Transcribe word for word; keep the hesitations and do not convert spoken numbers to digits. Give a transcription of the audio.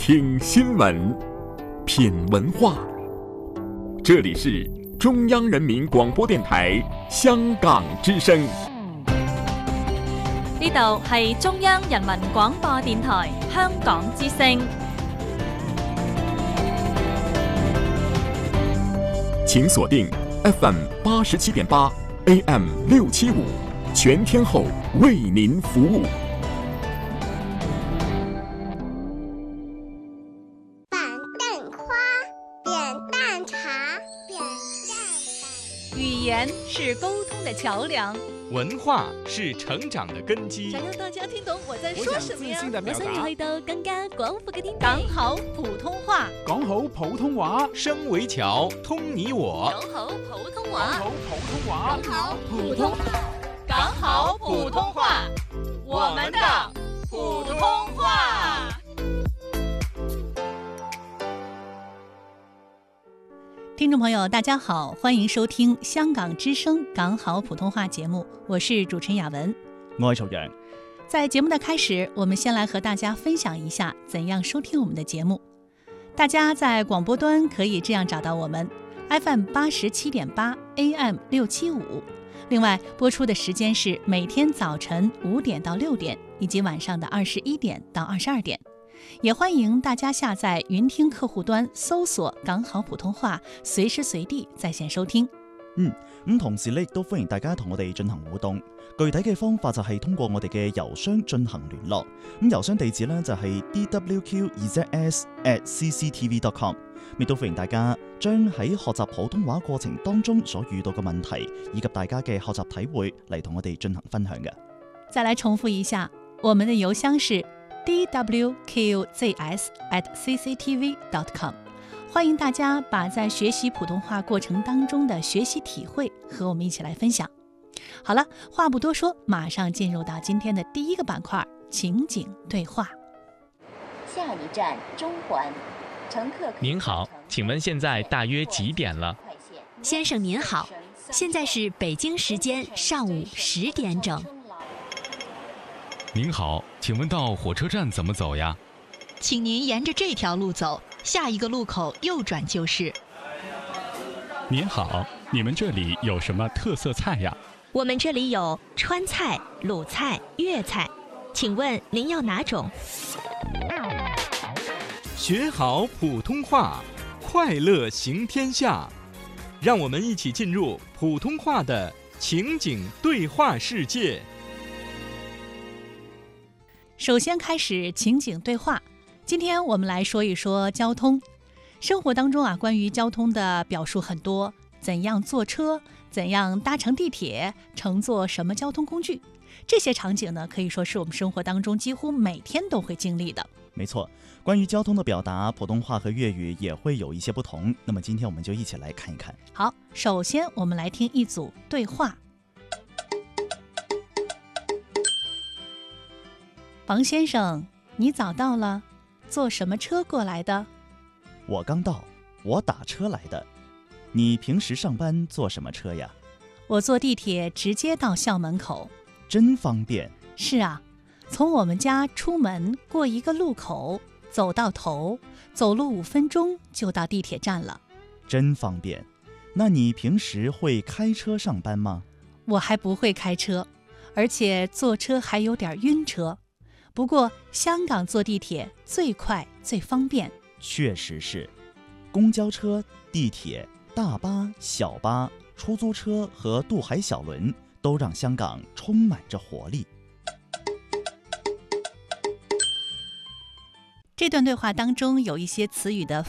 听新闻，品文化。这里是中央人民廣播電台香港之聲。 呢度係中央人民廣播電台香港之聲。 請鎖定 F M 八十七點八 A M 六七五，全天候為您服務。 板凳花，扁担茶，扁担。 語言是溝通的橋梁， 文化是成長的根基。 想讓大家聽懂我在說什麼呀？ 我想要去到更加廣闊嘅天地。 講好普通話， 講好普通話， 聲為橋，通你我。 講好普通話， 講好普通話， 講好普通話， 講好普通話，我們的普通話。 聽眾朋友大家好，歡迎收聽香港之聲港好普通話節目，我是主持人雅文， 我係曹陽。 在節目的開始，我們先來和大家分享一下怎樣收聽我們的節目。大家在廣播端可以這樣找到我們 F M 八十七點八 A M 六七五，另外播出的時間是每天早晨五點到六點，以及晚上的二十一點到二十二點。也歡迎大家下載雲聽客戶端，搜索港好普通話，隨時隨地在線收聽。 嗯，咁同時咧亦都歡迎大家同我哋進行互動，具體嘅方法就係通過我哋嘅郵箱進行聯絡。咁郵箱地址咧就係 d w q z s at c c t v dot com。亦都歡迎大家將喺學習普通話過程當中所遇到嘅問題，以及大家嘅學習體會嚟同我哋進行分享嘅。 再來重複一下，我們的郵箱是 d w q z s at c c t v dot com。 歡迎大家把在學習普通話過程當中的學習體會和我們一起來分享。好了，話不多說，馬上進入到今天的第一個板塊，情景對話。 下一站中環，乘客。 您好，請問現在大約幾點了？ 先生您好，現在是北京時間上午十點整。 您好，請問到火車站怎麼走呀？ 請您沿着這條路走，下一個路口右轉就是。 您好，你們這裡有什麼特色菜呀？ 我們這裡有川菜、魯菜、粵菜，請問您要哪種？ 學好普通話，快樂行天下。讓我們一起進入普通話的情景對話世界。 首先開始情景對話，今天我們來說一說交通。生活當中啊，關於交通的表述很多，怎樣坐車，怎樣搭乘地鐵，乘坐什麼交通工具，這些場景呢，可以說是我們生活當中幾乎每天都會經歷的。 沒錯，關於交通的表達，普通話和粵語也會有一些不同。那麼今天我們就一起來看一看。 好，首先我們來聽一組對話。王先生，你早到了，坐什麼車過來的？ 我剛到，我打車來的。你平時上班坐什麼車呀？ 我坐地鐵直接到校門口。 真方便。 是啊，從我們家出門過一個路口，走到頭，走路五分鐘就到地鐵站了。 真方便。那你平時會開車上班嗎？ 我還不會開車，而且坐車還有點暈車。不過香港坐地鐵最快最方便。 確實是，公交車、地鐵、大巴、小巴、出租車和渡海小輪都讓香港充滿着活力。 這段對話當中有一些詞語的